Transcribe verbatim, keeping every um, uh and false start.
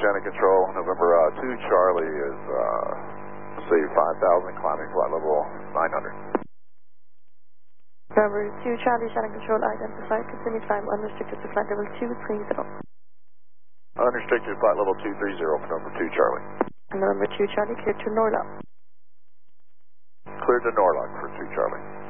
Shannon Control, November uh, two Charlie is, uh, let's see, five thousand, climbing flight level nine hundred. November two Charlie, Shannon Control, identified, continue climb unrestricted to flight level two three zero. Unrestricted flight level two three zero for November two Charlie. And November two Charlie, cleared to Norlock. Cleared to Norlock for two Charlie.